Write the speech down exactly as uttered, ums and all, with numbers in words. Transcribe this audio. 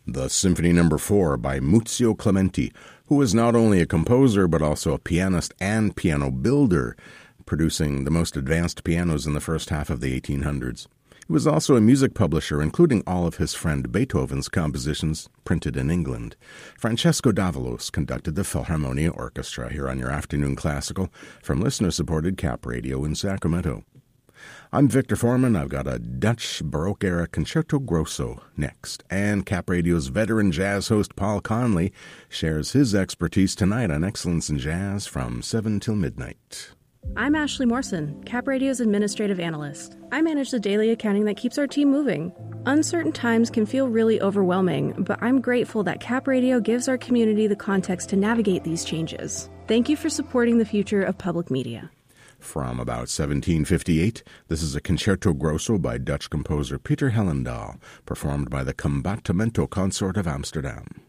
The Symphony Number four by Muzio Clementi, who was not only a composer but also a pianist and piano builder, producing the most advanced pianos in the first half of the eighteen hundreds. He was also a music publisher, including all of his friend Beethoven's compositions printed in England. Francesco Davalos conducted the Philharmonia Orchestra here on your Afternoon Classical from listener-supported Cap Radio in Sacramento. I'm Victor Foreman. I've got a Dutch Baroque-era Concerto Grosso next, and Cap Radio's veteran jazz host Paul Conley shares his expertise tonight on Excellence in Jazz from seven till midnight. I'm Ashley Morrison, Cap Radio's administrative analyst. I manage the daily accounting that keeps our team moving. Uncertain times can feel really overwhelming, but I'm grateful that Cap Radio gives our community the context to navigate these changes. Thank you for supporting the future of public media. From about seventeen fifty-eight, this is a Concerto Grosso by Dutch composer Peter Hellendaal, performed by the Combattimento Consort of Amsterdam.